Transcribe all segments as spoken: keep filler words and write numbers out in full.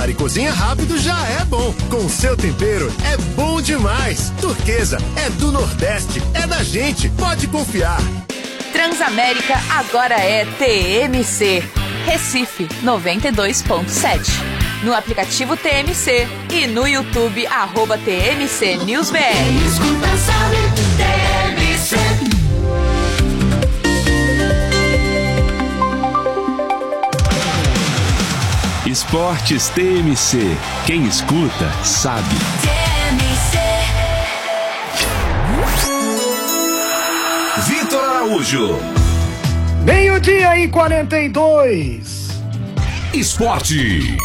e cozinha rápido já é bom. Com seu tempero é bom demais. Turquesa é do Nordeste, é da gente, pode confiar. Transamérica agora é T M C. Recife noventa e dois ponto sete. No aplicativo T M C e no YouTube, arroba T M C News B R. Escuta, sabe, T M C. Esportes T M C. Quem escuta, sabe. T M C. Vitor Araújo. Meio-dia e quarenta e dois. Esporte.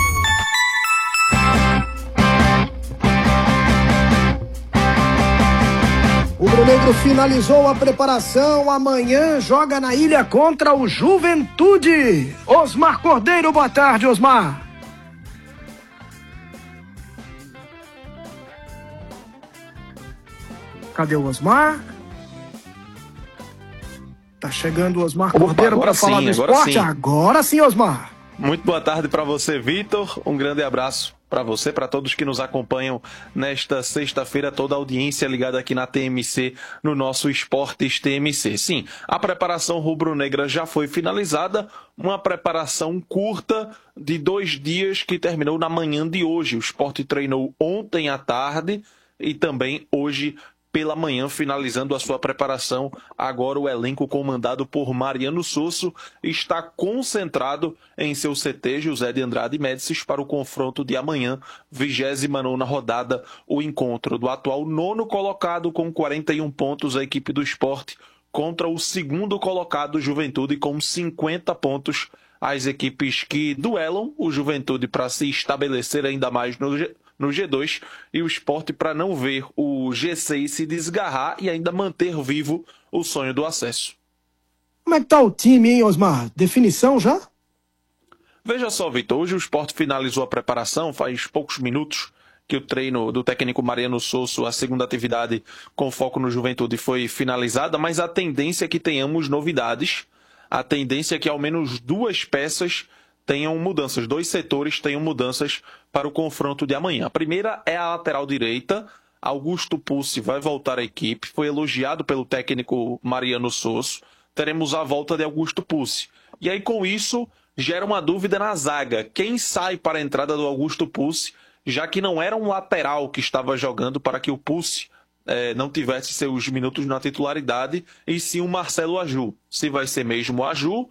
O rubro-negro finalizou a preparação. Amanhã joga na ilha contra o Juventude. Osmar Cordeiro, boa tarde, Osmar. Cadê o Osmar? Tá chegando o Osmar Cordeiro para falar do agora esporte. Sim. Agora sim, Osmar. Muito boa tarde para você, Vitor. Um grande abraço para você, para todos que nos acompanham nesta sexta-feira, toda a audiência ligada aqui na T M C, no nosso Esportes T M C. Sim, a preparação rubro-negra já foi finalizada, uma preparação curta de dois dias que terminou na manhã de hoje. O Sport treinou ontem à tarde e também hoje pela manhã, finalizando a sua preparação. Agora o elenco comandado por Mariano Sosso está concentrado em seu C T José de Andrade Médicis para o confronto de amanhã, vigésima nona rodada, o encontro do atual nono colocado com quarenta e um pontos, a equipe do Sport, contra o segundo colocado, Juventude, com cinquenta pontos. As equipes que duelam, o Juventude para se estabelecer ainda mais no G no G dois, e o Sport para não ver o G seis se desgarrar e ainda manter vivo o sonho do acesso. Como é que tá o time, hein, Osmar? Definição já? Veja só, Vitor, hoje o Sport finalizou a preparação, faz poucos minutos que o treino do técnico Mariano Sosso, a segunda atividade com foco no Juventude, foi finalizada, mas a tendência é que tenhamos novidades, a tendência é que ao menos duas peças tenham mudanças, dois setores tenham mudanças para o confronto de amanhã. A primeira é a lateral direita. Augusto Pucci vai voltar à equipe, foi elogiado pelo técnico Mariano Sosso. Teremos a volta de Augusto Pucci. E aí, com isso, gera uma dúvida na zaga. Quem sai para a entrada do Augusto Pucci, já que não era um lateral que estava jogando para que o Pucci eh, não tivesse seus minutos na titularidade, e sim o Marcelo Aju. Se vai ser mesmo o Aju,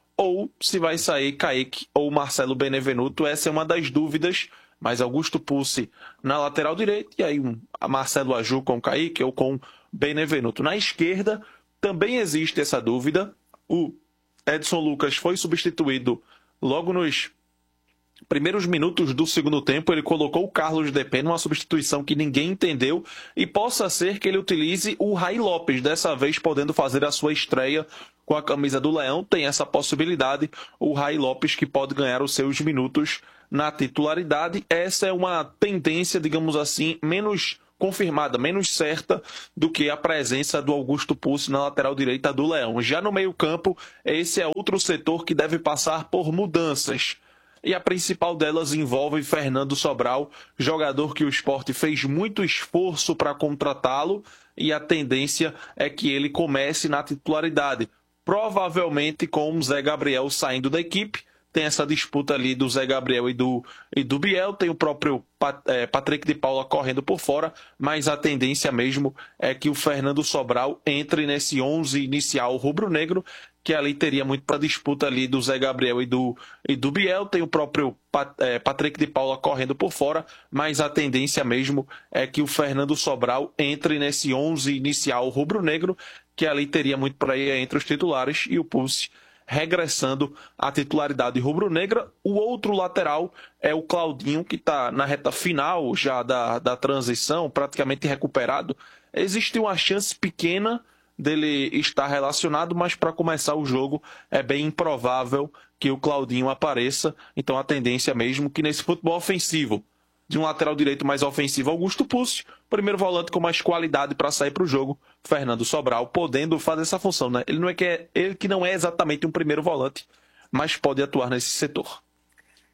ou se vai sair Kaique ou Marcelo Benevenuto, essa é uma das dúvidas, mas Augusto Pucci na lateral direita, e aí um Marcelo Aju com Kaique ou com Benevenuto. Na esquerda também existe essa dúvida, o Edson Lucas foi substituído logo nos primeiros minutos do segundo tempo, ele colocou o Carlos Depé numa substituição que ninguém entendeu, e possa ser que ele utilize o Rai Lopes, dessa vez podendo fazer a sua estreia com a camisa do Leão. Tem essa possibilidade, o Rai Lopes, que pode ganhar os seus minutos na titularidade. Essa é uma tendência, digamos assim, menos confirmada, menos certa do que a presença do Augusto Pucci na lateral direita do Leão. Já no meio-campo, esse é outro setor que deve passar por mudanças. E a principal delas envolve Fernando Sobral, jogador que o Sport fez muito esforço para contratá-lo, e a tendência é que ele comece na titularidade. Provavelmente com o Zé Gabriel saindo da equipe. Tem essa disputa ali do Zé Gabriel e do, e do Biel. Tem o próprio Pat, é, Patrick de Paula correndo por fora. Mas a tendência mesmo é que o Fernando Sobral entre nesse onze inicial rubro-negro, que ali teria muito para disputa ali do Zé Gabriel e do, e do Biel. Tem o próprio Pat, é, Patrick de Paula correndo por fora. Mas a tendência mesmo é que o Fernando Sobral entre nesse onze inicial rubro-negro, que ali teria muito para ir entre os titulares, e o Pucci regressando à titularidade rubro-negra. O outro lateral é o Claudinho, que está na reta final já da, da transição, praticamente recuperado. Existe uma chance pequena dele estar relacionado, mas para começar o jogo é bem improvável que o Claudinho apareça. Então a tendência mesmo que nesse futebol ofensivo, de um lateral direito mais ofensivo, Augusto Pucci, primeiro volante com mais qualidade para sair para o jogo, Fernando Sobral, podendo fazer essa função, né? Ele, não é que é, ele que não é exatamente um primeiro volante, mas pode atuar nesse setor.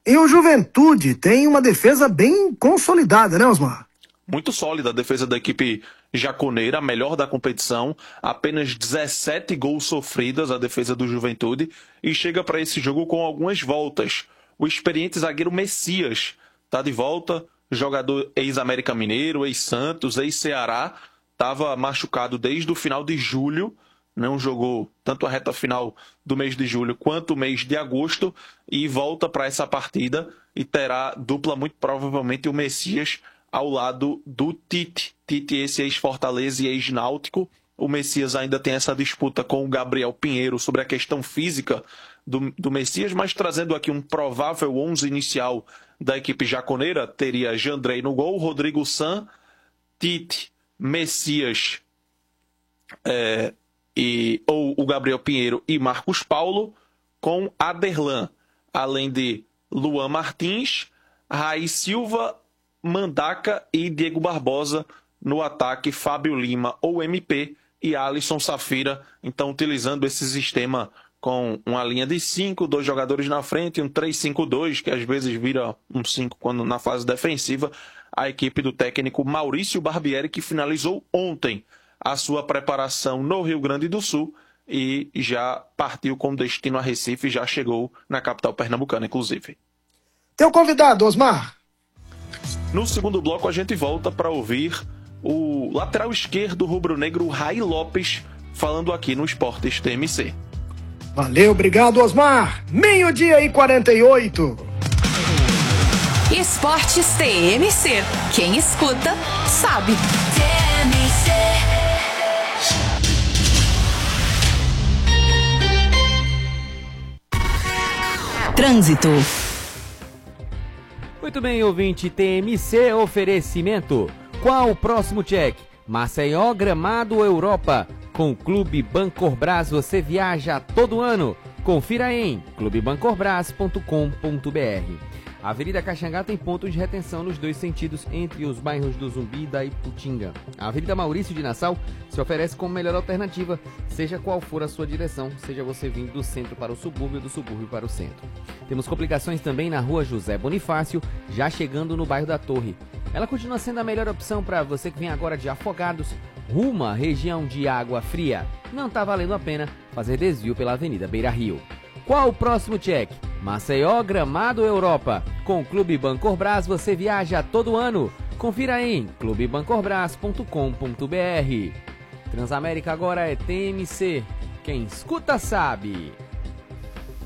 E o Juventude tem uma defesa bem consolidada, né, Osmar? Muito sólida a defesa da equipe jaconeira, a melhor da competição. Apenas dezessete gols sofridos a defesa do Juventude. E chega para esse jogo com algumas voltas. O experiente zagueiro Messias está de volta. Jogador ex-América Mineiro, ex-Santos, ex-Ceará. Estava machucado desde o final de julho. Não jogou tanto a reta final do mês de julho quanto o mês de agosto. E volta para essa partida e terá dupla, muito provavelmente, o Messias ao lado do Tite. Tite, esse ex-Fortaleza e ex-Náutico. O Messias ainda tem essa disputa com o Gabriel Pinheiro sobre a questão física do, do Messias, mas trazendo aqui um provável onze inicial da equipe jaconeira, teria Jandrei no gol, Rodrigo San, Tite, Messias é, e, ou o Gabriel Pinheiro e Marcos Paulo, com Aderlan, além de Luan Martins, Raí Silva, Mandaca e Diego Barbosa no ataque, Fábio Lima ou M P e Alisson Safira, então utilizando esse sistema com uma linha de cinco, dois jogadores na frente, um três cinco dois, que às vezes vira um cinco quando na fase defensiva, a equipe do técnico Maurício Barbieri, que finalizou ontem a sua preparação no Rio Grande do Sul e já partiu com destino a Recife, já chegou na capital pernambucana, inclusive. Teu convidado, Osmar. No segundo bloco, a gente volta para ouvir o lateral esquerdo rubro-negro Raí Lopes falando aqui no Esportes T M C. Valeu, obrigado, Osmar. Meio-dia e quarenta e oito. Esportes T M C. Quem escuta, sabe. T M C. Trânsito. Muito bem, ouvinte T M C, oferecimento. Qual o próximo check? Maceió, Gramado ou Europa? Com o Clube Bancorbras você viaja todo ano. Confira em clube bancorbras ponto com ponto b r. A Avenida Caxangá tem pontos de retenção nos dois sentidos entre os bairros do Zumbi e da Iputinga. A Avenida Maurício de Nassau se oferece como melhor alternativa, seja qual for a sua direção, seja você vindo do centro para o subúrbio, do subúrbio para o centro. Temos complicações também na rua José Bonifácio, já chegando no bairro da Torre. Ela continua sendo a melhor opção para você que vem agora de Afogados, rumo à região de Água Fria. Não está valendo a pena fazer desvio pela Avenida Beira Rio. Qual o próximo check? Maceió, Gramado, Europa. Com o Clube Bancorbras você viaja todo ano. Confira em clube bancorbras ponto com ponto b r. Transamérica agora é T M C. Quem escuta sabe.